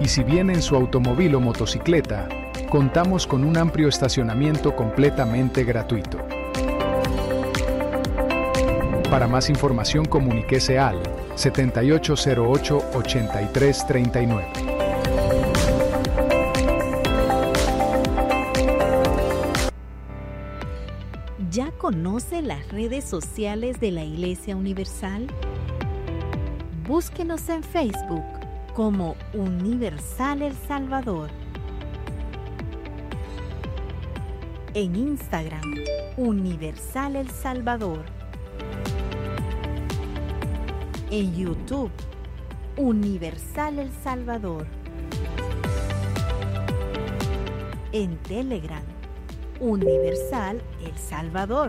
Y si viene en su automóvil o motocicleta, contamos con un amplio estacionamiento completamente gratuito. Para más información, comuníquese al 7808-8339. ¿Ya conoce las redes sociales de la Iglesia Universal? Búsquenos en Facebook como Universal El Salvador. En Instagram, Universal El Salvador. En YouTube, Universal El Salvador. En Telegram, Universal El Salvador.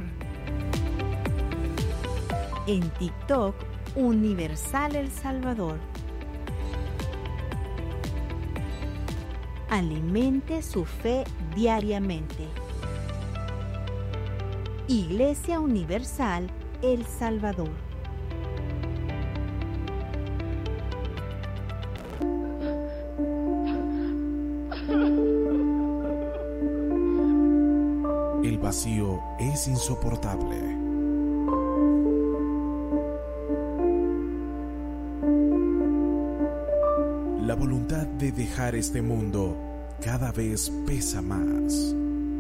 En TikTok, Universal El Salvador. Alimente su fe diariamente. Iglesia Universal El Salvador. El vacío es insoportable. La voluntad de dejar este mundo cada vez pesa más.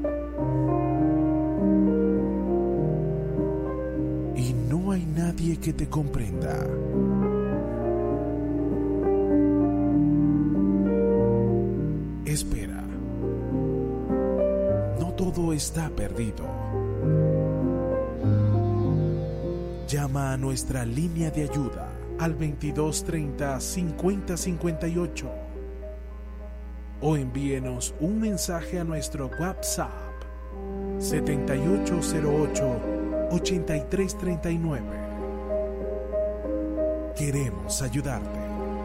Y no hay nadie que te comprenda. Espera. No todo está perdido. Llama a nuestra línea de ayuda al 2230-5058 o envíenos un mensaje a nuestro WhatsApp 7808-8339. Queremos ayudarte.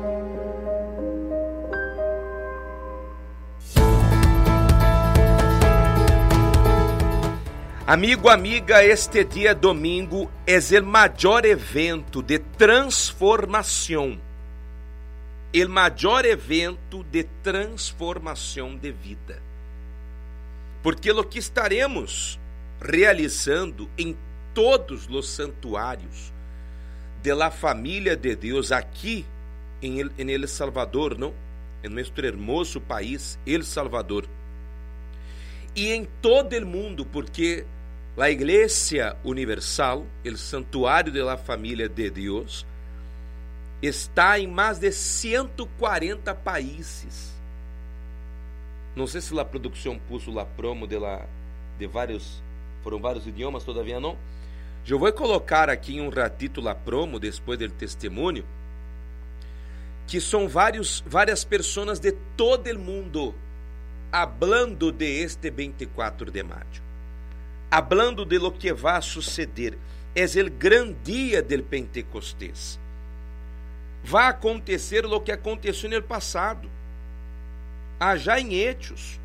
Amigo, amiga, este dia domingo é o maior evento de transformação. O maior evento de transformação de vida. Porque o que estaremos realizando em todos os santuários de la família de Deus aqui em El Salvador, não? Em nosso hermoso país, El Salvador. E em todo o mundo, porque a Igreja Universal, o santuário de la família de Deus, está em mais de 140 países. Não sei se a produção puso a promo de vários, foram vários idiomas, todavia não. Eu vou colocar aqui em ratito a promo, depois do testemunho, que são várias pessoas de todo o mundo hablando de este 24 de maio. Hablando de lo que vai suceder. É o grande dia del Pentecostés. Vai acontecer o que aconteceu no passado. Já em Hechos.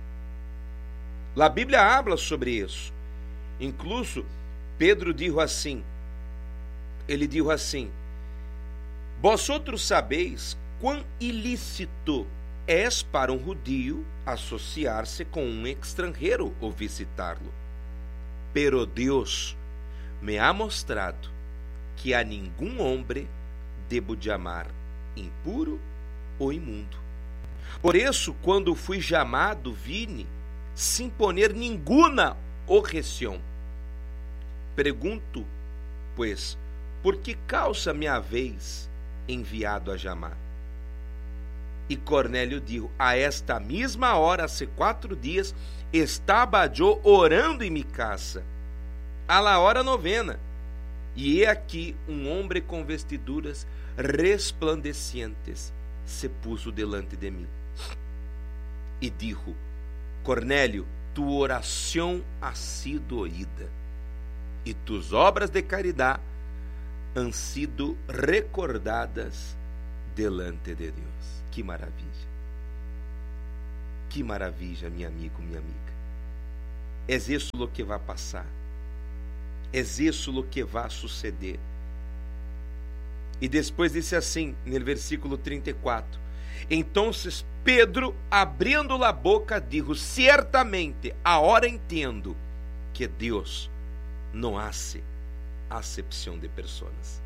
A Bíblia habla sobre isso. Incluso, Pedro dijo assim, ele dijo assim: vosotros sabeis quão ilícito és para um judio associar-se com um estrangeiro ou visitá-lo. Pero Deus me ha mostrado que a nenhum homem debo chamar impuro ou imundo. Por isso, quando fui chamado, vine sem poner nenhuma objeção. Pergunto, pois, por que causa me haveis enviado a chamar? E Cornélio disse: a esta mesma hora, há 4 dias, estava eu orando em minha casa, a la hora novena, e he aqui um homem com vestiduras resplandecientes se puso delante de mim. E dijo: Cornélio, tu oração ha sido oída, e tus obras de caridade han sido recordadas delante de Deus. Que maravilha! Que maravilha, meu amigo, minha amiga. É isso o que vai passar. É isso o que vai suceder. E depois disse assim, no versículo 34: Entonces Pedro, abrindo a boca, dijo: ciertamente, ahora entiendo que Deus não hace acepção de pessoas,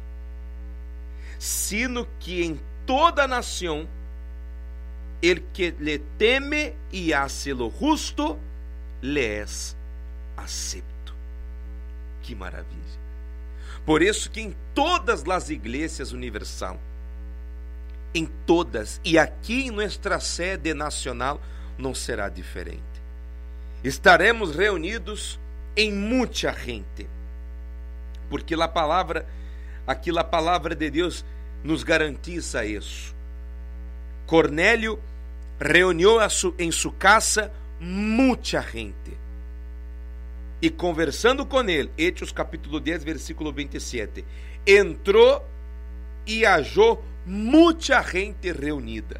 sino que em toda nação el que le teme y hace lo justo le es acepto. Que maravilha! Por isso que em todas as igrejas universal, em todas, e aqui em nossa sede nacional não será diferente. Estaremos reunidos em muita gente, porque a palavra de Deus nos garantiza isso. Cornélio reuniu em sua casa muita gente, e conversando com ele, Hechos capítulo 10, versículo 27, entrou e achou muita gente reunida.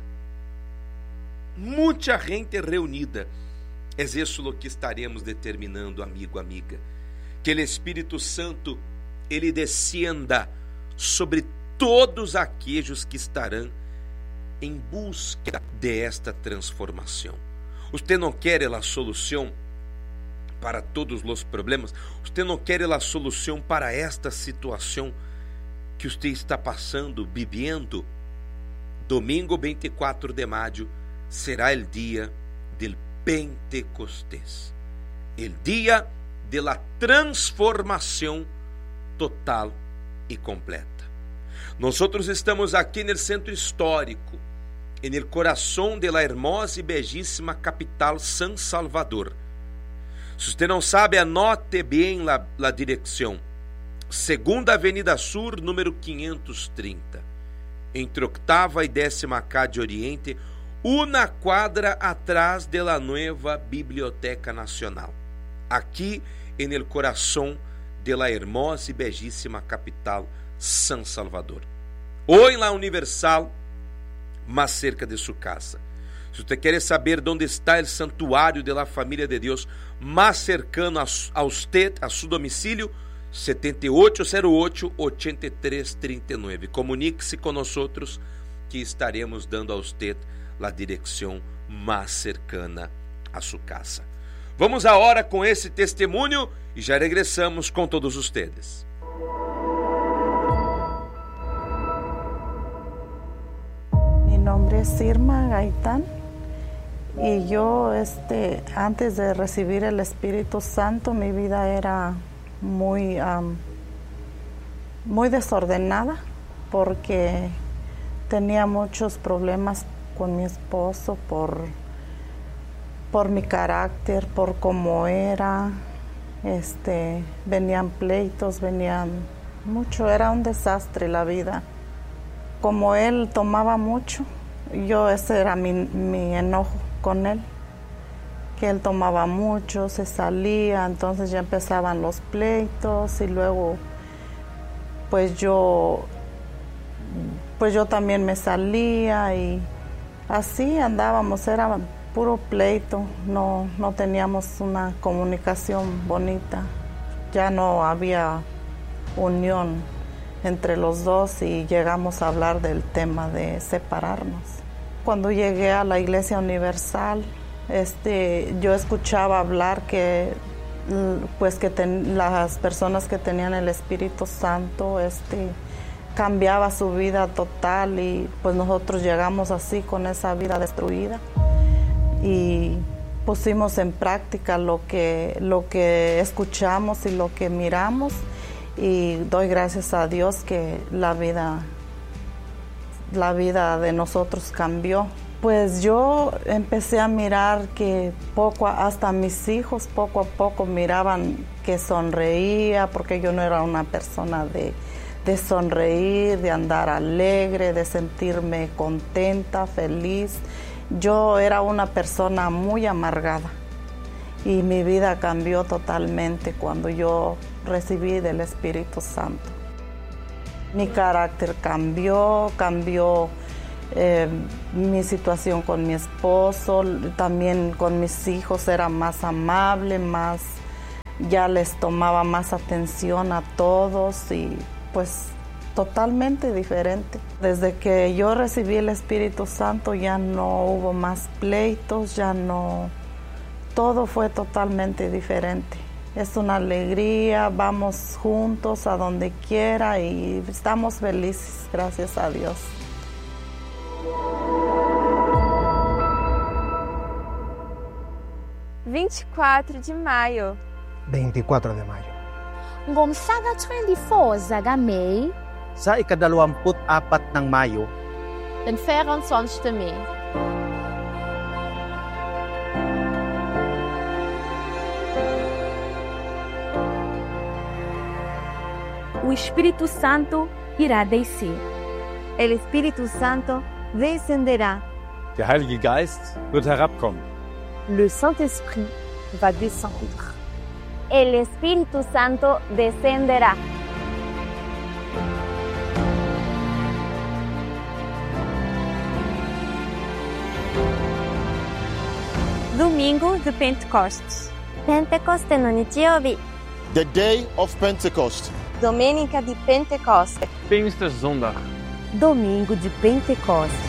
Muita gente reunida. É isso o que estaremos determinando, amigo, amiga. Que o Espírito Santo, ele descienda sobre todos aqueles que estarão em busca desta transformação. Você não quer a solução para todos os problemas? Você não quer a solução para esta situação que você está passando, vivendo? Domingo 24 de maio será o dia del Pentecostés, o dia de la transformação total e completa. Nós estamos aqui no centro histórico, no coração de la hermosa e belíssima capital San Salvador. Se você não sabe, anote bem a direção: Segunda Avenida Sur, número 530, entre 8ª e 10ª calle Oriente, uma quadra atrás de la nueva Biblioteca Nacional, aqui no coração de la hermosa e belíssima capital San Salvador. Ou em la Universal, mais cerca de sua casa. Se você quer saber onde está o santuário de la família de Deus mais cercano a usted, a seu domicílio, 7808-8339. Comunique-se com nós que estaremos dando a usted a direção mais cercana a sua casa. Vamos agora com esse testemunho e já regressamos com todos ustedes. Mi nombre es Irma Gaitán y yo antes de recibir el Espíritu Santo mi vida era muy desordenada porque tenía muchos problemas con mi esposo por mi carácter, por cómo era. Venían pleitos, venían mucho, era un desastre la vida. Como él tomaba mucho, ese era mi enojo con él, que él tomaba mucho, se salía, entonces ya empezaban los pleitos y luego pues yo también me salía y así andábamos, era puro pleito, no teníamos una comunicación bonita, ya no había unión entre los dos y llegamos a hablar del tema de separarnos. Cuando llegué a la Iglesia Universal, yo escuchaba hablar que las personas que tenían el Espíritu Santo cambiaba su vida total y pues nosotros llegamos así con esa vida destruida y pusimos en práctica lo que escuchamos y lo que miramos y doy gracias a Dios que la vida de nosotros cambió. Pues yo empecé a mirar que hasta mis hijos poco a poco miraban que sonreía, porque yo no era una persona de sonreír, de andar alegre, de sentirme contenta, feliz. Yo era una persona muy amargada y mi vida cambió totalmente cuando yo recibí del Espíritu Santo. Mi carácter cambió mi situación con mi esposo, también con mis hijos era más amable, ya les tomaba más atención a todos y pues totalmente diferente. Desde que yo recibí el Espíritu Santo ya no hubo más pleitos, ya no, todo fue totalmente diferente. Es una alegría, vamos juntos a donde quiera y estamos felices, gracias a Dios. (24 de mayo). 24 de Mayo. Ngomhlaka 24 zaka May. Sa ika-24 ng Mayo, Den 24 Mai. O Espírito Santo irá descer. El Espíritu Santo descenderá. Der Heilige Geist wird herabkommen. Le Saint-Esprit va descendre. El Espíritu Santo descenderá. Domingo de Pentecostes. Pentecoste no Nichiobi. The day of Pentecost. Domenica di Pentecoste. Pfingstsonntag. Domingo de Pentecostes.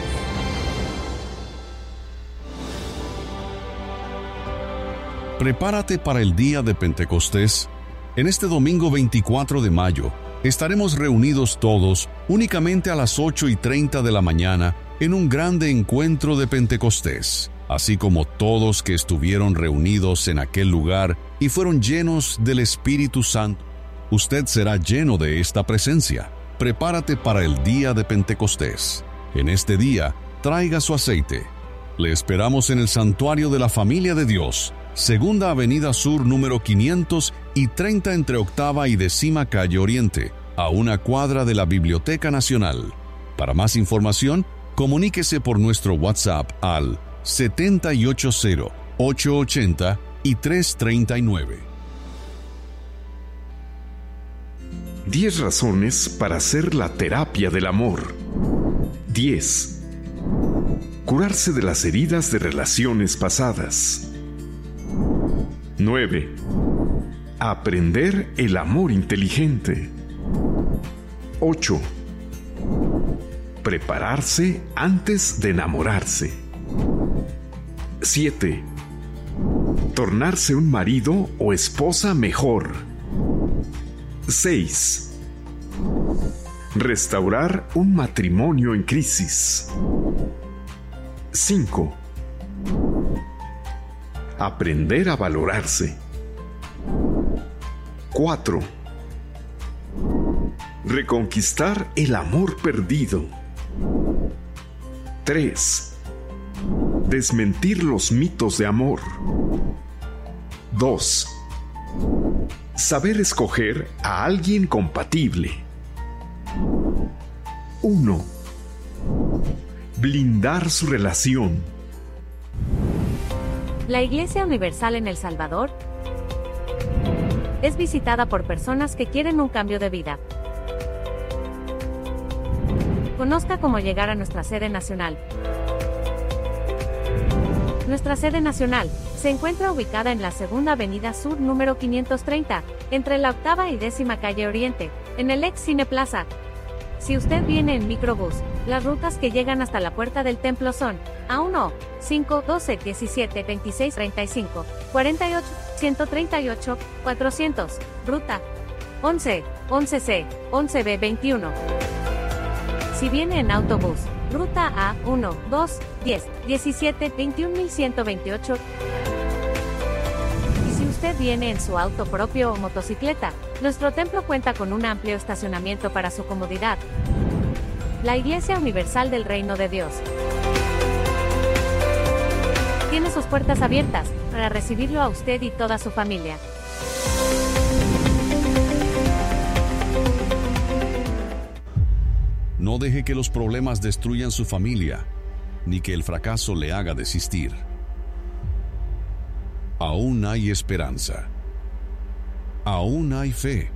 Prepárate para el día de Pentecostés. En este domingo 24 de mayo, estaremos reunidos todos únicamente a las 8:30 de la mañana en un grande encuentro de Pentecostés, así como todos que estuvieron reunidos en aquel lugar y fueron llenos del Espíritu Santo. Usted será lleno de esta presencia. Prepárate para el día de Pentecostés. En este día, traiga su aceite. Le esperamos en el Santuario de la Familia de Dios, Segunda Avenida Sur número 530 entre Octava y 10ª Calle Oriente, a una cuadra de la Biblioteca Nacional. Para más información, comuníquese por nuestro WhatsApp al 780-880 y 339. 10 razones para hacer la terapia del amor. 10. Curarse de las heridas de relaciones pasadas. 9. Aprender el amor inteligente. 8. Prepararse antes de enamorarse. 7. Tornarse un marido o esposa mejor. 6. Restaurar un matrimonio en crisis. 5. Aprender a valorarse. 4. Reconquistar el amor perdido. 3. Desmentir los mitos de amor. 2. Saber escoger a alguien compatible. 1. Blindar su relación. La Iglesia Universal en El Salvador es visitada por personas que quieren un cambio de vida. Conozca cómo llegar a nuestra sede nacional. Nuestra sede nacional se encuentra ubicada en la Segunda Avenida Sur número 530, entre la Octava y 10ª Calle Oriente, en el ex Cine Plaza. Si usted viene en microbús, las rutas que llegan hasta la puerta del templo son A1, 5, 12, 17, 26, 35, 48, 138, 400, ruta 11, 11C, 11B, 21. Si viene en autobús, ruta A1, 2, 10, 17, 21.128. Y si usted viene en su auto propio o motocicleta, nuestro templo cuenta con un amplio estacionamiento para su comodidad. La Iglesia Universal del Reino de Dios tiene sus puertas abiertas para recibirlo a usted y toda su familia. No deje que los problemas destruyan su familia, ni que el fracaso le haga desistir. Aún hay esperanza. Aún hay fe.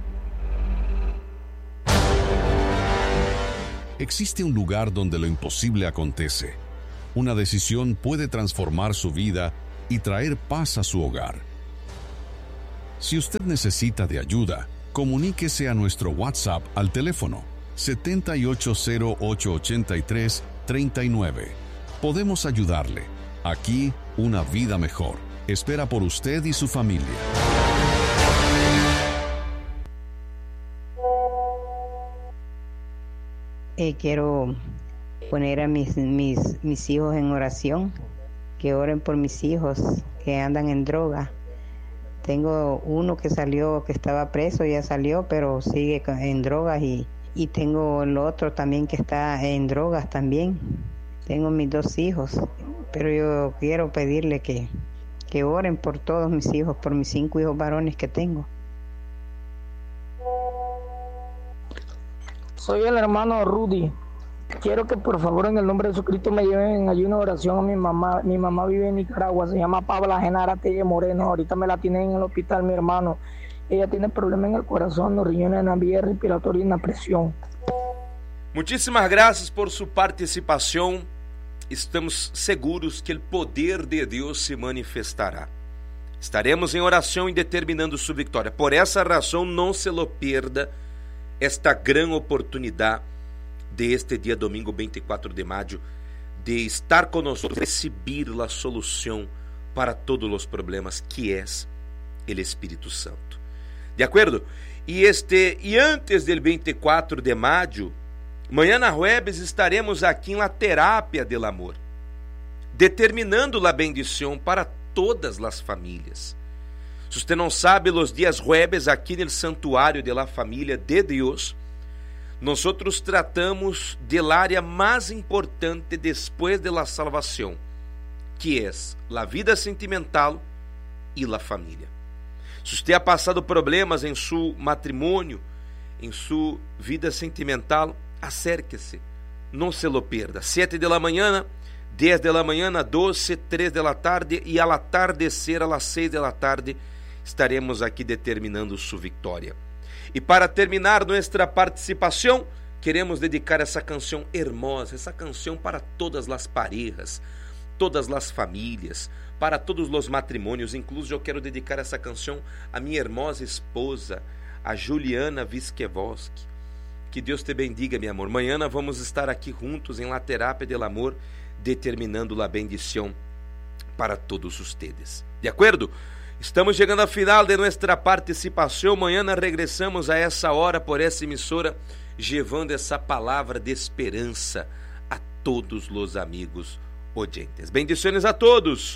Existe un lugar donde lo imposible acontece. Una decisión puede transformar su vida y traer paz a su hogar. Si usted necesita de ayuda, comuníquese a nuestro WhatsApp al teléfono 780-883-39. Podemos ayudarle. Aquí, una vida mejor. Espera por usted y su familia. Quiero poner a mis hijos en oración, que oren por mis hijos que andan en droga. Tengo uno que salió, que estaba preso, ya salió, pero sigue en drogas, y tengo el otro también que está en drogas también. Tengo mis 2 hijos, pero yo quiero pedirle que oren por todos mis hijos, por mis 5 hijos varones que tengo. Soy el hermano Rudy. Quiero que por favor en el nombre de Jesucristo me lleven en ayuno de oración a mi mamá. Mi mamá vive en Nicaragua, se llama Pabla Genara Telle Moreno. Ahorita me la tienen en el hospital, mi hermano. Ella tiene problemas en el corazón, los riñones, en la vía respiratoria y en la presión. Muchísimas gracias por su participación. Estamos seguros que o poder de Deus se manifestará. Estaremos em oração e determinando sua vitória. Por essa razão, não se lo perda esta grande oportunidade de este dia domingo 24 de maio de estar conosco, receber a solução para todos os problemas que é o Espírito Santo. De acordo? E antes do 24 de maio, amanhã na jueves estaremos aqui na terapia del amor, determinando a bendição para todas as famílias. Se você não sabe, os dias jueves aqui no santuário de la família de Deus, nós tratamos da área mais importante depois da salvação, que é a vida sentimental e a família. Se você ha passado problemas em seu matrimônio, em sua vida sentimental, acérquese, não se lo perda. 7 da manhã, 10 da manhã, 12, 3 da tarde e ao atardecer, às 6 da tarde, estaremos aqui determinando sua vitória. E para terminar nossa participação, queremos dedicar essa canção hermosa, essa canção para todas as parejas, todas as famílias, para todos os matrimônios. Incluso eu quero dedicar essa canção à minha hermosa esposa, a Juliana Viskevoski. Que Deus te bendiga, meu amor. Amanhã vamos estar aqui juntos em La Terapia del Amor, determinando a bendição para todos ustedes. De acordo? Estamos chegando ao final de nossa participação. Amanhã regressamos a essa hora por essa emissora, levando essa palavra de esperança a todos os amigos oyentes. Bendições a todos.